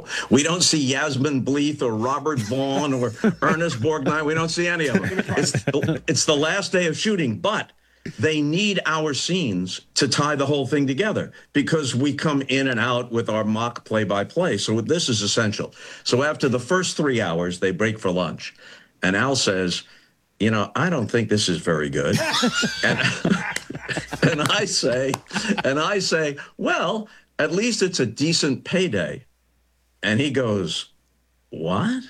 people. We don't see Yasmin Bleeth or Robert Vaughn or Ernest Borgnine. We don't see any of them. It's the last day of shooting, but they need our scenes to tie the whole thing together because we come in and out with our mock play-by-play. So this is essential. So after the first 3 hours, they break for lunch. And Al says, I don't think this is very good. and I say, well, at least it's a decent payday. And he goes, what?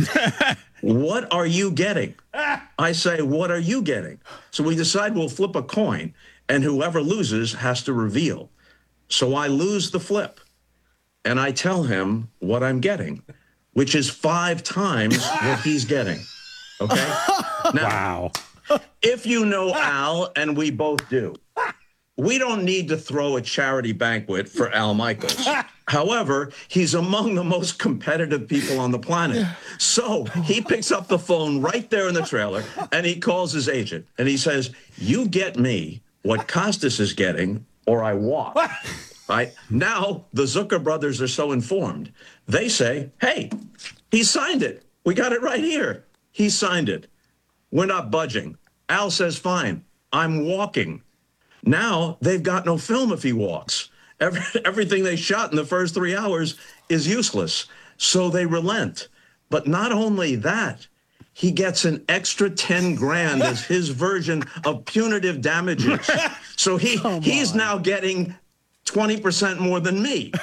What are you getting? I say, what are you getting? So we decide we'll flip a coin, and whoever loses has to reveal. So I lose the flip, and I tell him what I'm getting, which is 5 times what he's getting. Okay? Now, wow. If you know Al, and we both do, we don't need to throw a charity banquet for Al Michaels. However, he's among the most competitive people on the planet. So he picks up the phone right there in the trailer, and he calls his agent, and he says, you get me what Costas is getting, or I walk. Right? Now, the Zucker brothers are so informed. They say, hey, he signed it. We got it right here. He signed it. We're not budging. Al says, fine, I'm walking. Now they've got no film if he walks. Everything they shot in the first 3 hours is useless. So they relent. But not only that, he gets an extra 10 grand as his version of punitive damages. So he's now getting 20% more than me.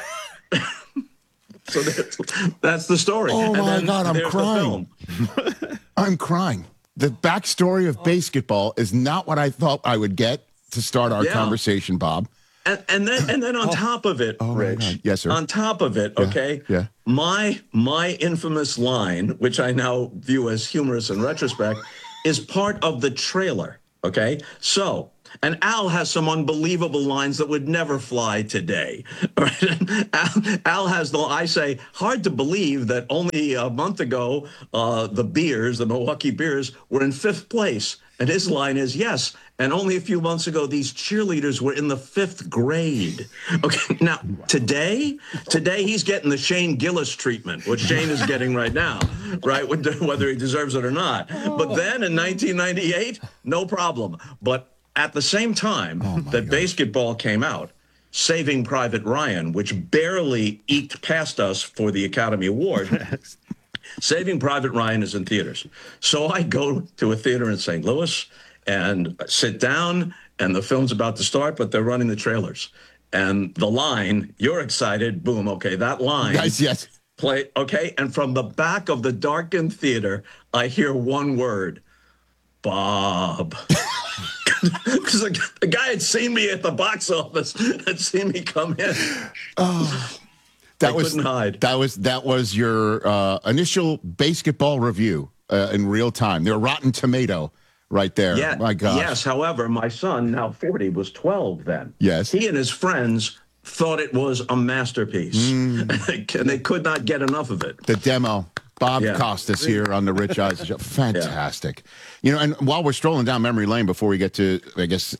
So that's the story. Oh, my God, I'm crying. I'm crying. The backstory of basketball is not what I thought I would get to start our conversation, Bob. And then on top of it, Rich. Yes, sir. On top of it, okay. Yeah. My infamous line, which I now view as humorous in retrospect, is part of the trailer. Okay. So, and Al has some unbelievable lines that would never fly today. Al has I say, hard to believe that only a month ago, the Milwaukee Bears, were in 5th place. And his line is, yes, and only a few months ago, these cheerleaders were in the 5th grade. Okay, now, today he's getting the Shane Gillis treatment, which Shane is getting right now, right, whether he deserves it or not. But then in 1998, no problem. But at the same time that basketball came out, Saving Private Ryan, which barely eked past us for the Academy Award, Saving Private Ryan is in theaters. So I go to a theater in St. Louis and sit down, and the film's about to start, but they're running the trailers. And the line, you're excited, boom, okay, that line. Yes. Play, okay, and from the back of the darkened theater, I hear one word, Bob. Because the guy had seen me at the box office, had seen me come in. Oh. Couldn't hide. That was your initial basketball review in real time. They're Rotten Tomato right there. Yeah, my God. Yes. However, my son, now 40, was 12 then. Yes. He and his friends thought it was a masterpiece, and they could not get enough of it. The demo. Bob Costas here on the Rich Eisen Show. Fantastic. And while we're strolling down memory lane, before we get to, I guess,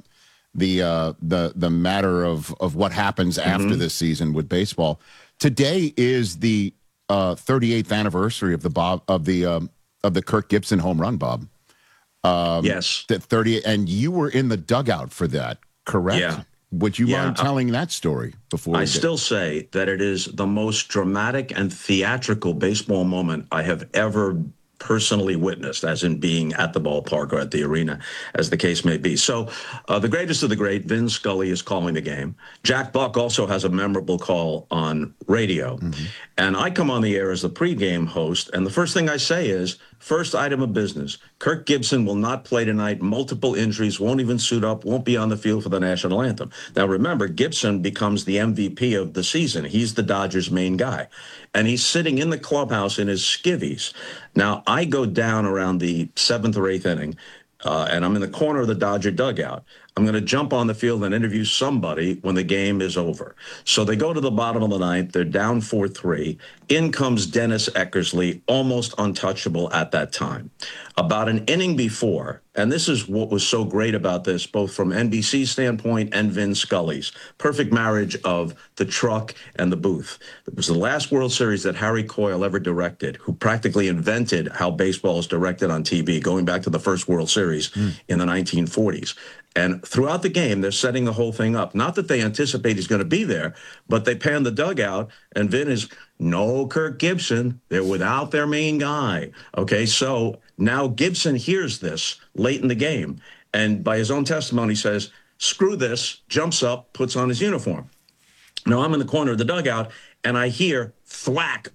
the matter of what happens after this season with baseball. Today is the 38th anniversary of the Kirk Gibson home run, Bob. Yes. The 30, and you were in the dugout for that, correct? Yeah. Would you mind telling that story before? I still say that it is the most dramatic and theatrical baseball moment I have ever personally witnessed, as in being at the ballpark or at the arena, as the case may be. So the greatest of the great, Vin Scully, is calling the game. Jack Buck also has a memorable call on radio. And I come on the air as the pregame host, and the first thing I say is, first item of business, Kirk Gibson will not play tonight. Multiple injuries, won't even suit up, won't be on the field for the national anthem. Now, remember, Gibson becomes the MVP of the season. He's the Dodgers' main guy. And he's sitting in the clubhouse in his skivvies. Now, I go down around the 7th or 8th inning, and I'm in the corner of the Dodger dugout. I'm going to jump on the field and interview somebody when the game is over. So they go to the bottom of the ninth. They're down 4-3. In comes Dennis Eckersley, almost untouchable at that time. About an inning before, and this is what was so great about this, both from NBC's standpoint and Vin Scully's, perfect marriage of the truck and the booth. It was the last World Series that Harry Coyle ever directed, who practically invented how baseball is directed on TV, going back to the first World Series in the 1940s. And throughout the game, they're setting the whole thing up. Not that they anticipate he's going to be there, but they pan the dugout, and Vin is, no Kirk Gibson. They're without their main guy. Okay, so now Gibson hears this late in the game, and by his own testimony says, screw this, jumps up, puts on his uniform. Now I'm in the corner of the dugout, and I hear thwack,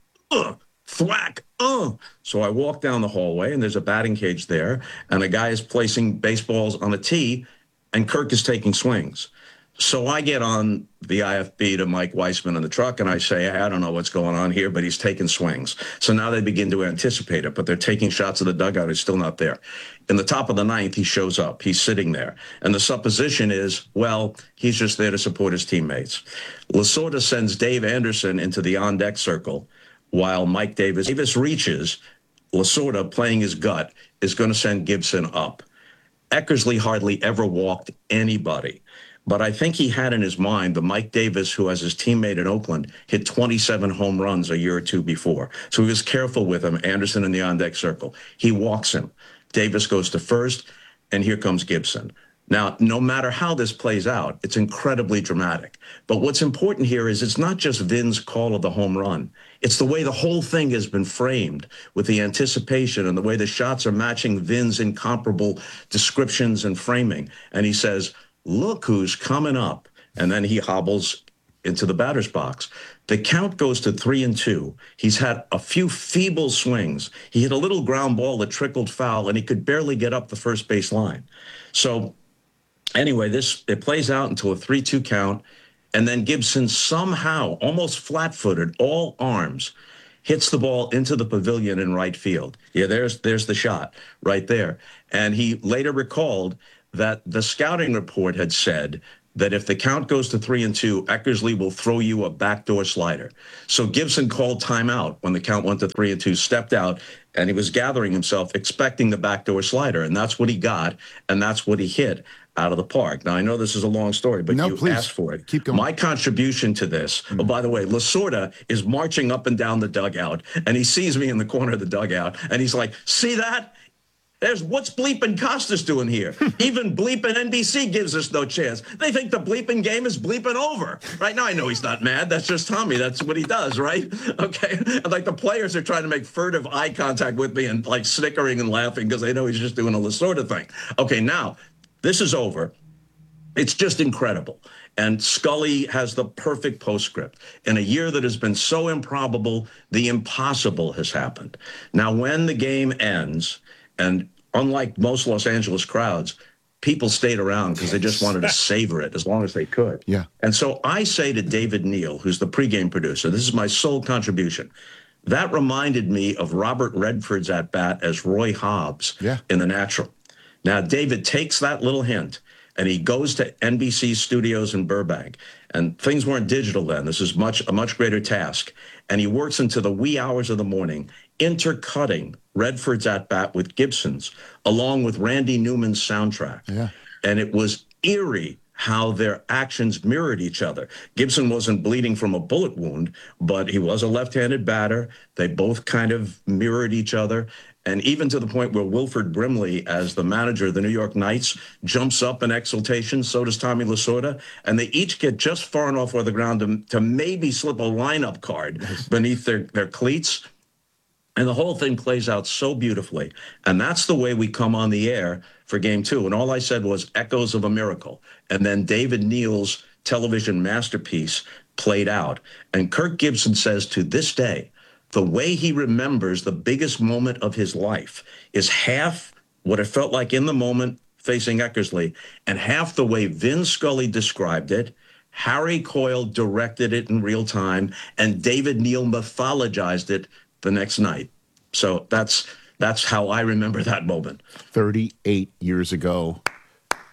thwack, So I walk down the hallway, and there's a batting cage there, and a guy is placing baseballs on a tee, and Kirk is taking swings. So I get on the IFB to Mike Weissman in the truck, and I say, I don't know what's going on here, but he's taking swings. So now they begin to anticipate it, but they're taking shots of the dugout. He's still not there. In the top of the ninth, he shows up. He's sitting there. And the supposition is, well, he's just there to support his teammates. Lasorda sends Dave Anderson into the on-deck circle while Mike Davis reaches. Lasorda, playing his gut, is going to send Gibson up. Eckersley hardly ever walked anybody. But I think he had in his mind the Mike Davis, who, as his teammate in Oakland, hit 27 home runs a year or two before. So he was careful with him, Anderson in the on-deck circle. He walks him. Davis goes to first, and here comes Gibson. Now, no matter how this plays out, it's incredibly dramatic. But what's important here is it's not just Vin's call of the home run. It's the way the whole thing has been framed with the anticipation and the way the shots are matching Vin's incomparable descriptions and framing. And he says, look who's coming up. And then he hobbles into the batter's box. The count goes to 3-2. He's had a few feeble swings. He hit a little ground ball that trickled foul, and he could barely get up the first base line. So anyway, it plays out until a 3-2 count. And then Gibson somehow, almost flat-footed, all arms, hits the ball into the pavilion in right field. Yeah, there's the shot right there. And he later recalled that the scouting report had said that if the count goes to 3-2, Eckersley will throw you a backdoor slider. So Gibson called timeout when the count went to 3-2, stepped out, and he was gathering himself, expecting the backdoor slider. And that's what he got, and that's what he hit out of the park. Now, I know this is a long story, but you asked for it. Keep going. My contribution to this, oh, by the way, Lasorda is marching up and down the dugout, and he sees me in the corner of the dugout, and he's like, see that? There's what's bleeping Costas doing here? Even bleeping NBC gives us no chance. They think the bleeping game is bleeping over. Right now, I know he's not mad. That's just Tommy. That's what he does, right? Okay. And like the players are trying to make furtive eye contact with me and like snickering and laughing because they know he's just doing a Lasorda thing. Okay, now this is over. It's just incredible. And Scully has the perfect postscript. In a year that has been so improbable, the impossible has happened. Now, when the game ends, and unlike most Los Angeles crowds, people stayed around because they just wanted to savor it as long as they could. Yeah. And so I say to David Neal, who's the pregame producer, this is my sole contribution. That reminded me of Robert Redford's at-bat as Roy Hobbs in The Natural. Now, David takes that little hint, and he goes to NBC studios in Burbank. And things weren't digital then. This is a much greater task. And he works into the wee hours of the morning, intercutting Redford's at-bat with Gibson's, along with Randy Newman's soundtrack. Yeah. And it was eerie how their actions mirrored each other. Gibson wasn't bleeding from a bullet wound, but he was a left-handed batter. They both kind of mirrored each other. And even to the point where Wilford Brimley, as the manager of the New York Knights, jumps up in exultation, so does Tommy Lasorda, and they each get just far enough off the ground to maybe slip a lineup card beneath their cleats. And the whole thing plays out so beautifully. And that's the way we come on the air for Game 2. And all I said was echoes of a miracle. And then David Neal's television masterpiece played out. And Kirk Gibson says to this day, the way he remembers the biggest moment of his life is half what it felt like in the moment facing Eckersley and half the way Vin Scully described it, Harry Coyle directed it in real time, and David Neal mythologized it the next night. So that's how I remember that moment. 38 years ago.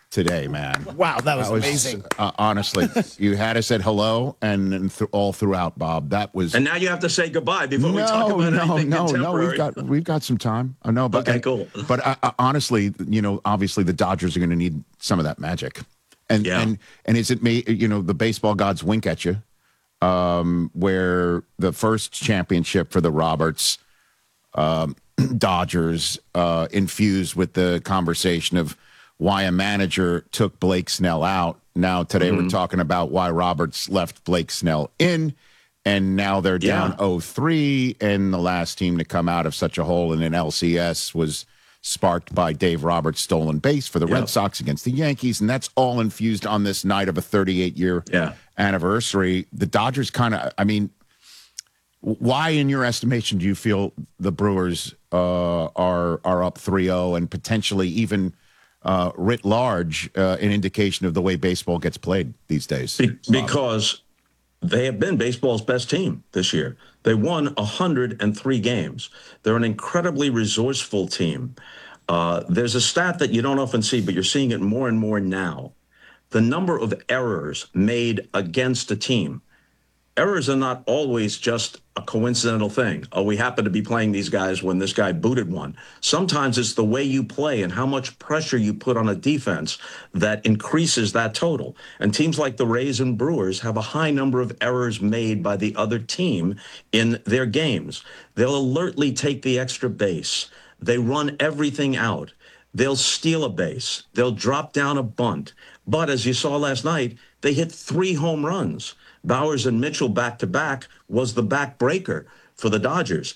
today, man. Wow, that was amazing. Honestly, you had us at hello and all throughout, Bob. That was. And now you have to say goodbye before we talk about anything contemporary. No. We've got some time. I know, but okay, cool. But honestly, obviously the Dodgers are going to need some of that magic, and is it me? The baseball gods wink at you, where the first championship for the Roberts Dodgers infused with the conversation of why a manager took Blake Snell out. Now, today we're talking about why Roberts left Blake Snell in, and now they're down 0-3, and the last team to come out of such a hole in an LCS was sparked by Dave Roberts' stolen base for the Red Sox against the Yankees, and that's all infused on this night of a 38-year anniversary. The Dodgers why, in your estimation, do you feel the Brewers are up 3-0 and potentially even writ large, an indication of the way baseball gets played these days? Because they have been baseball's best team this year. They won 103 games. They're an incredibly resourceful team. There's a stat that you don't often see, but you're seeing it more and more now. The number of errors made against a team. Errors are not always just a coincidental thing. Oh, we happen to be playing these guys when this guy booted one. Sometimes it's the way you play and how much pressure you put on a defense that increases that total. And teams like the Rays and Brewers have a high number of errors made by the other team in their games. They'll alertly take the extra base. They run everything out. They'll steal a base. They'll drop down a bunt. But as you saw last night, they hit 3 home runs. Bowers and Mitchell back-to-back was the backbreaker for the Dodgers.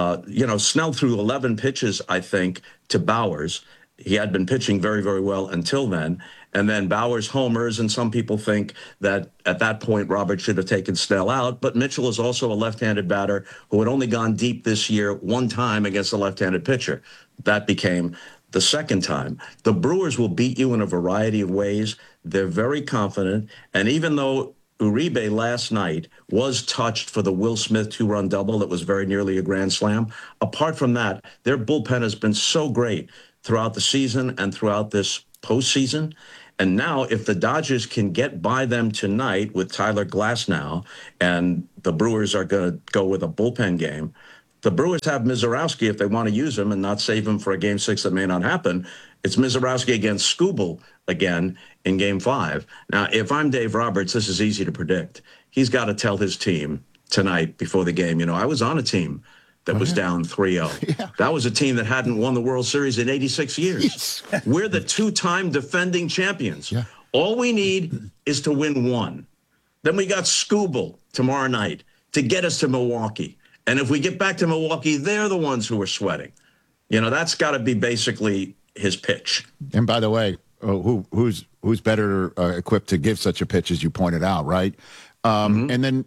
Snell threw 11 pitches, I think, to Bowers. He had been pitching very, very well until then. And then Bowers homers, and some people think that at that point Robert should have taken Snell out. But Mitchell is also a left-handed batter who had only gone deep this year one time against a left-handed pitcher. That became the second time. The Brewers will beat you in a variety of ways. They're very confident. And even though Uribe last night was touched for the Will Smith 2-run double that was very nearly a grand slam, apart from that, their bullpen has been so great throughout the season and throughout this postseason. And now if the Dodgers can get by them tonight with Tyler Glasnow, and the Brewers are going to go with a bullpen game, the Brewers have Mizorowski if they want to use him and not save him for a Game 6 that may not happen. It's Mizorowski against Skubal again in Game 5. Now, if I'm Dave Roberts, this is easy to predict. He's got to tell his team tonight before the game, I was on a team that was down 3-0. Yeah. That was a team that hadn't won the World Series in 86 years. Yes. We're the 2-time defending champions. Yeah. All we need is to win one. Then we got Skubal tomorrow night to get us to Milwaukee. And if we get back to Milwaukee, they're the ones who are sweating. That's got to be basically his pitch. And by the way, who's better equipped to give such a pitch, as you pointed out, right? And then,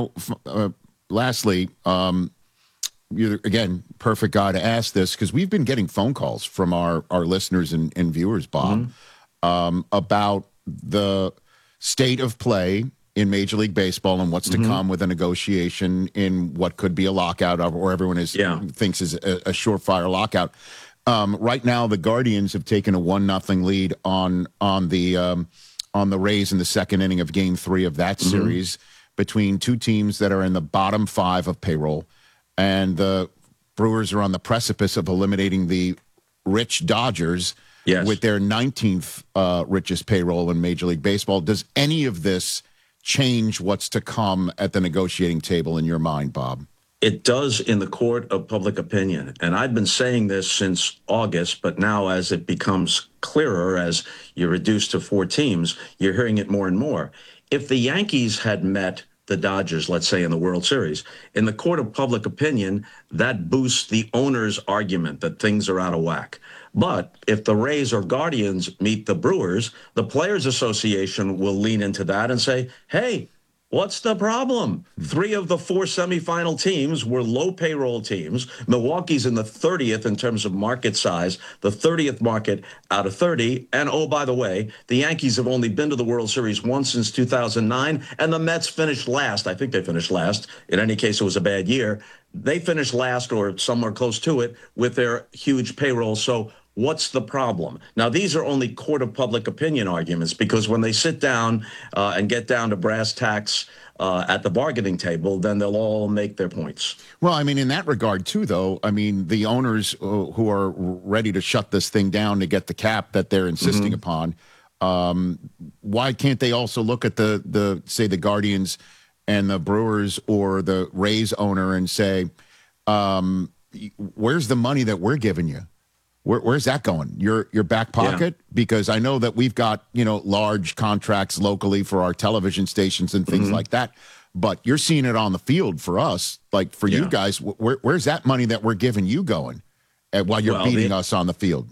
lastly, you're, again, perfect guy to ask this, because we've been getting phone calls from our listeners and viewers, Bob, about the state of play in Major League Baseball and what's to come with a negotiation in what could be a lockout, or everyone thinks is a surefire lockout. Right now, the Guardians have taken a 1-0 lead on the Rays in the second inning of Game 3 of that series, between two teams that are in the bottom 5 of payroll, and the Brewers are on the precipice of eliminating the rich Dodgers with their 19th richest payroll in Major League Baseball. Does any of this change what's to come at the negotiating table in your mind, Bob? It does in the court of public opinion. And I've been saying this since August, but now as it becomes clearer, as you're reduced to 4 teams, you're hearing it more and more. If the Yankees had met the Dodgers, let's say in the World Series, in the court of public opinion, that boosts the owner's argument that things are out of whack. But if the Rays or Guardians meet the Brewers, the Players Association will lean into that and say, hey, what's the problem? 3 of the 4 semifinal teams were low payroll teams. Milwaukee's in the 30th in terms of market size, the 30th market out of 30. And oh, by the way, the Yankees have only been to the World Series once since 2009, and the Mets finished last. I think they finished last. In any case, it was a bad year. They finished last or somewhere close to it with their huge payroll. So what's the problem? Now, these are only court of public opinion arguments because when they sit down and get down to brass tacks at the bargaining table, then they'll all make their points. Well, I mean, in that regard, too, though, I mean, the owners who are ready to shut this thing down to get the cap that they're insisting upon, why can't they also look at say, the Guardians and the Brewers or the Rays owner and say, where's the money that we're giving you? Where's that going? Your back pocket? Yeah. Because I know that we've got, large contracts locally for our television stations and things like that. But you're seeing it on the field for us. Like for you guys, where's that money that we're giving you going while you're beating us on the field?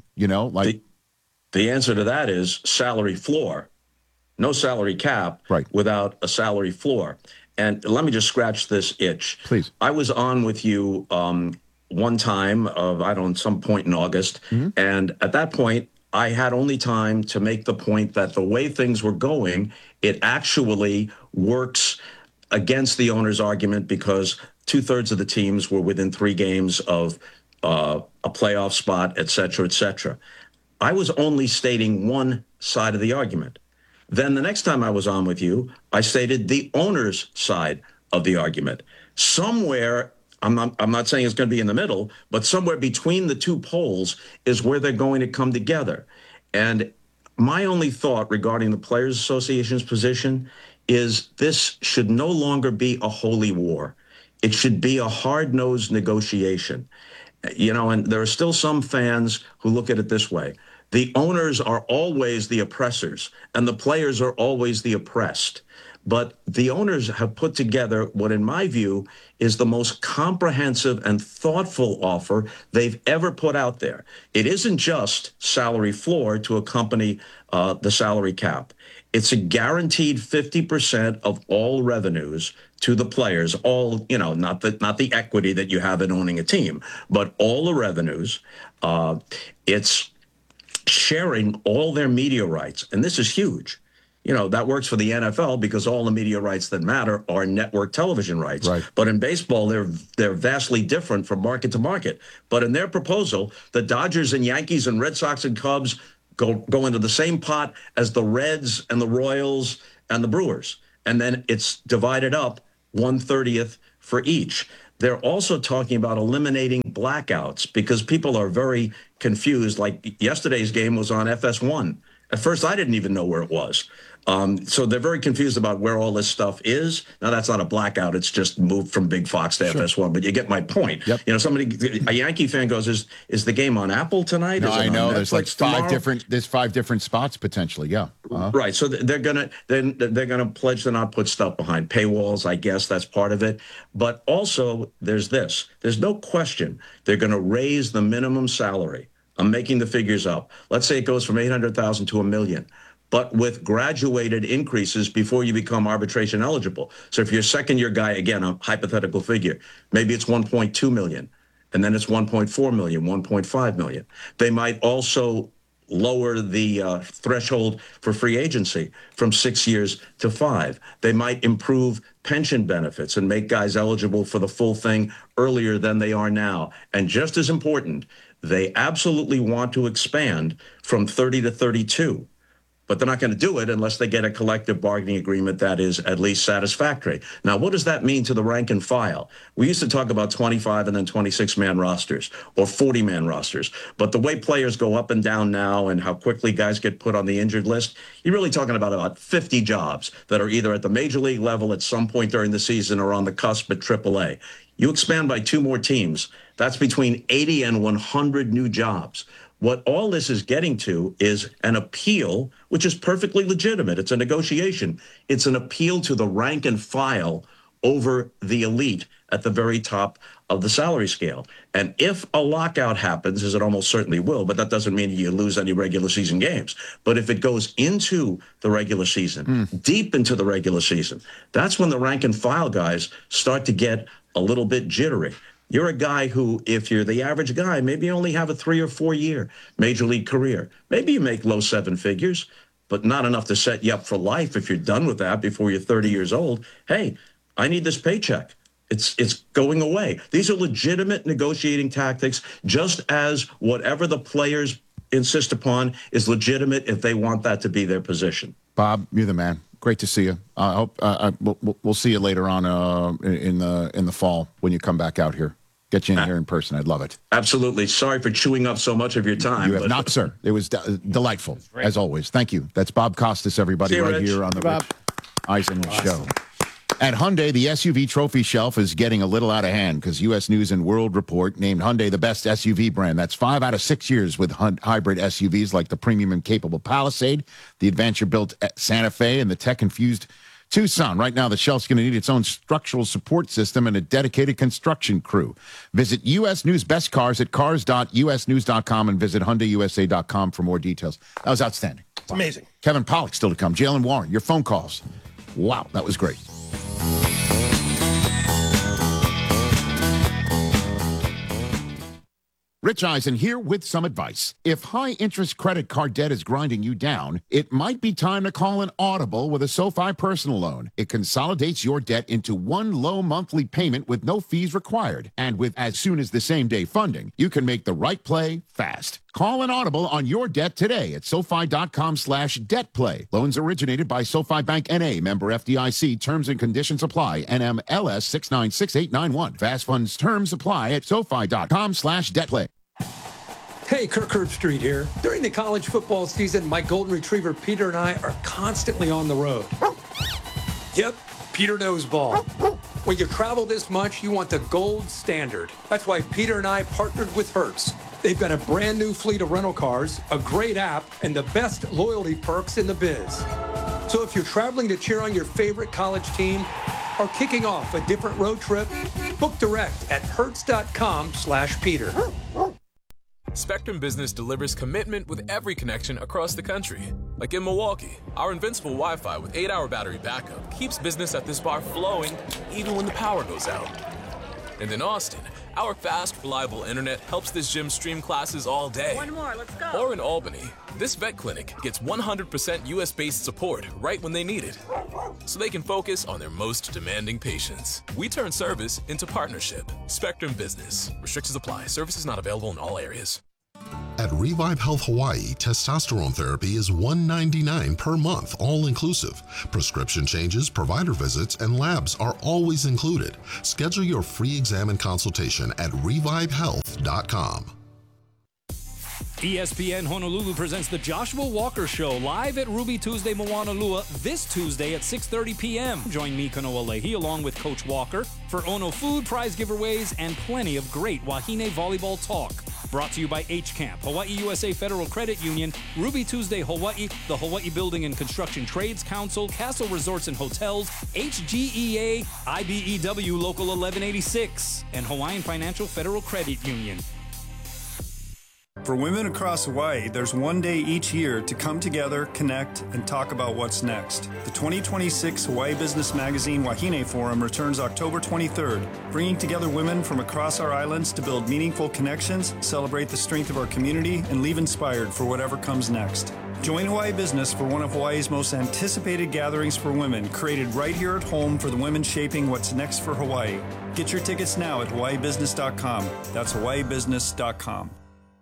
The answer to that is salary floor. No salary cap without a salary floor. And let me just scratch this itch. Please. I was on with you one time some point in August. And at that point, I had only time to make the point that the way things were going, it actually works against the owner's argument because 2/3 of the teams were within 3 games of a playoff spot, et cetera, et cetera. I was only stating one side of the argument. Then the next time I was on with you, I stated the owner's side of the argument. Somewhere, I'm not saying it's going to be in the middle, but somewhere between the two poles is where they're going to come together. And my only thought regarding the Players Association's position is this should no longer be a holy war. It should be a hard-nosed negotiation. And there are still some fans who look at it this way. The owners are always the oppressors, and the players are always the oppressed. But the owners have put together what, in my view, is the most comprehensive and thoughtful offer they've ever put out there. It isn't just salary floor to accompany the salary cap. It's a guaranteed 50% of all revenues to the players, all, not the equity that you have in owning a team, but all the revenues. It's sharing all their media rights. And this is huge. That works for the NFL because all the media rights that matter are network television rights. Right. But in baseball, they're vastly different from market to market. But in their proposal, the Dodgers and Yankees and Red Sox and Cubs go into the same pot as the Reds and the Royals and the Brewers. And then it's divided up 1/30 for each. They're also talking about eliminating blackouts because people are very confused. Like yesterday's game was on FS1. At first, I didn't even know where it was. So they're very confused about where all this stuff is. Now, that's not a blackout. It's just moved from Big Fox to FS1. But you get my point. Yep. A Yankee fan goes, is the game on Apple tonight? No, I know. There's like 5 different spots potentially. Yeah. Right. So they're gonna pledge to not put stuff behind paywalls. I guess that's part of it. But also, there's this. There's no question they're going to raise the minimum salary. I'm making the figures up. Let's say it goes from 800,000 to $1 million. But with graduated increases before you become arbitration eligible. So if you're a second-year guy, again, a hypothetical figure, maybe it's 1.2 million, and then it's 1.4 million, 1.5 million. They might also lower the threshold for free agency from 6 years to 5. They might improve pension benefits and make guys eligible for the full thing earlier than they are now. And just as important, they absolutely want to expand from 30 to 32. But they're not going to do it unless they get a collective bargaining agreement that is at least satisfactory. Now, what does that mean to the rank and file? We used to talk about 25 and then 26-man rosters or 40-man rosters. But the way players go up and down now and how quickly guys get put on the injured list, you're really talking about 50 jobs that are either at the major league level at some point during the season or on the cusp at AAA. You expand by 2 more teams, that's between 80 and 100 new jobs. What all this is getting to is an appeal, which is perfectly legitimate. It's a negotiation. It's an appeal to the rank and file over the elite at the very top of the salary scale. And if a lockout happens, as it almost certainly will, but that doesn't mean you lose any regular season games. But if it goes into the regular season, deep into the regular season, that's when the rank and file guys start to get a little bit jittery. You're a guy who, if you're the average guy, maybe you only have a 3 or 4 year major league career. Maybe you make low 7 figures, but not enough to set you up for life if you're done with that before you're 30 years old. Hey, I need this paycheck. It's going away. These are legitimate negotiating tactics, just as whatever the players insist upon is legitimate if they want that to be their position. Bob, you're the man. Great to see you. I hope we'll see you later on in the fall when you come back out here. Get you in here in person. I'd love it. Absolutely. Sorry for chewing up so much of your time. You have not, sir. It was delightful, as always. Thank you. That's Bob Costas, everybody, right here on the Rich Eisen Show. At Hyundai, the SUV trophy shelf is getting a little out of hand because U.S. News and World Report named Hyundai the best SUV brand. That's 5 out of 6 years with hybrid SUVs like the premium and capable Palisade, the adventure-built Santa Fe, and the tech-infused Tucson. Right now, the shelf's going to need its own structural support system and a dedicated construction crew. Visit U.S. News Best Cars at cars.usnews.com and visit HyundaiUSA.com for more details. That was outstanding. It's amazing. Kevin Pollak still to come. Jaylen Warren, your phone calls. Wow, that was great. Rich Eisen here with some advice. If high-interest credit card debt is grinding you down, it might be time to call an audible with a SoFi personal loan. It consolidates your debt into one low monthly payment with no fees required. And with as soon as the same-day funding, you can make the right play fast. Call an audible on your debt today at SoFi.com/debtplay. Loans originated by SoFi Bank N.A., member FDIC. Terms and conditions apply. NMLS 696891. Fast funds terms apply at SoFi.com/debtplay. Hey, Kirk Herbstreit here. During the college football season, my golden retriever Peter and I are constantly on the road. Yep, Peter knows ball. When you travel this much, you want the gold standard. That's why Peter and I partnered with Hertz. They've got a brand new fleet of rental cars, a great app, and the best loyalty perks in the biz. So if you're traveling to cheer on your favorite college team or kicking off a different road trip, book direct at hertz.com/Peter. Spectrum Business delivers commitment with every connection across the country. Like in Milwaukee, our invincible Wi-Fi with 8-hour battery backup keeps business at this bar flowing even when the power goes out. And in Austin, our fast, reliable internet helps this gym stream classes all day. One more, let's go. Or in Albany, this vet clinic gets 100% US-based support right when they need it, so they can focus on their most demanding patients. We turn service into partnership. Spectrum Business. Restrictions apply. Services not available in all areas. At Revive Health Hawaii, testosterone therapy is $199 per month, all inclusive. Prescription changes, provider visits, and labs are always included. Schedule your free exam and consultation at revivehealth.com. ESPN Honolulu presents the Joshua Walker Show live at Ruby Tuesday Moanalua this Tuesday at 6:30 p.m. Join me, Kanoa Leahy, along with Coach Walker for Ono food, prize giveaways, and plenty of great Wahine volleyball talk. Brought to you by H-Camp, Hawaii USA Federal Credit Union, Ruby Tuesday Hawaii, the Hawaii Building and Construction Trades Council, Castle Resorts and Hotels, HGEA, IBEW Local 1186, and Hawaiian Financial Federal Credit Union. For women across Hawaii, there's one day each year to come together, connect, and talk about what's next. The 2026 Hawaii Business Magazine Wahine Forum returns October 23rd, bringing together women from across our islands to build meaningful connections, celebrate the strength of our community, and leave inspired for whatever comes next. Join Hawaii Business for one of Hawaii's most anticipated gatherings for women, created right here at home for the women shaping what's next for Hawaii. Get your tickets now at hawaiibusiness.com. That's hawaiibusiness.com.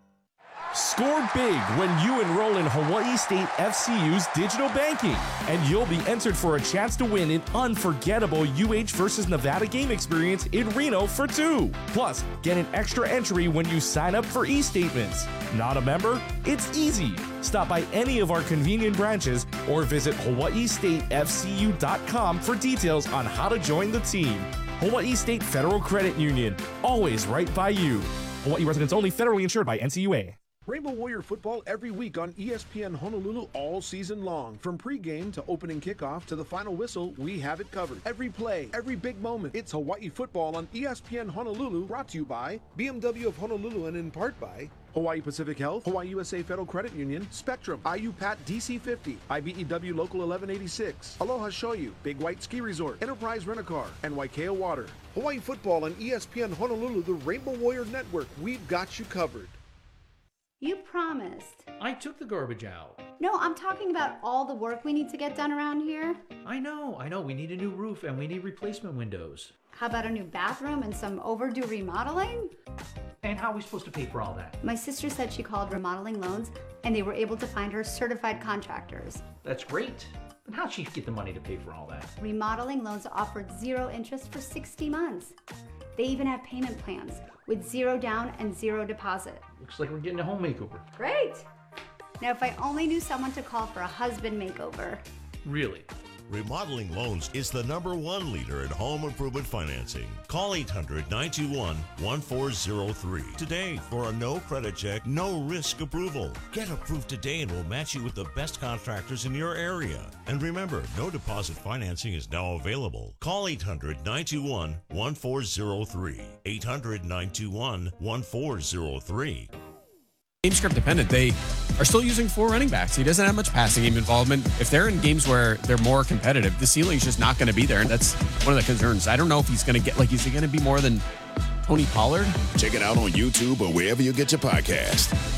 Score big when you enroll in Hawaii State FCU's digital banking, and you'll be entered for a chance to win an unforgettable UH versus Nevada game experience in Reno for 2. Plus, get an extra entry when you sign up for e-statements. Not a member? It's easy. Stop by any of our convenient branches or visit hawaiistatefcu.com for details on how to join the team. Hawaii State Federal Credit Union, always right by you. Hawaii residents only, federally insured by NCUA. Rainbow Warrior football every week on ESPN Honolulu all season long. From pregame to opening kickoff to the final whistle, we have it covered. Every play, every big moment. It's Hawaii football on ESPN Honolulu, brought to you by BMW of Honolulu and in part by Hawaii Pacific Health, Hawaii USA Federal Credit Union, Spectrum, IUPAT DC50, IBEW Local 1186, Aloha Shoyu, Big White Ski Resort, Enterprise Rent-A-Car, and Waikea Water. Hawaii football on ESPN Honolulu, the Rainbow Warrior Network. We've got you covered. You promised. I took the garbage out. No, I'm talking about all the work we need to get done around here. I know. We need a new roof and we need replacement windows. How about a new bathroom and some overdue remodeling? And how are we supposed to pay for all that? My sister said she called Remodeling Loans and they were able to find her certified contractors. That's great. But how'd she get the money to pay for all that? Remodeling Loans offered 0 interest for 60 months. They even have payment plans with 0 down and 0 deposit. Looks like we're getting a home makeover. Great! Now, if I only knew someone to call for a husband makeover. Really? Remodeling Loans is the #1 leader in home improvement financing. Call 800-921-1403 today for a no credit check, no risk approval. Get approved today and we'll match you with the best contractors in your area. And remember, no deposit financing is now available. Call 800-921-1403. 800-921-1403. Game script dependent. They are still using 4 running backs. He doesn't have much passing game involvement. If they're in games where they're more competitive, the ceiling is just not going to be there. And that's one of the concerns. I don't know if he's going to get, is he going to be more than Tony Pollard? Check it out on YouTube or wherever you get your podcast.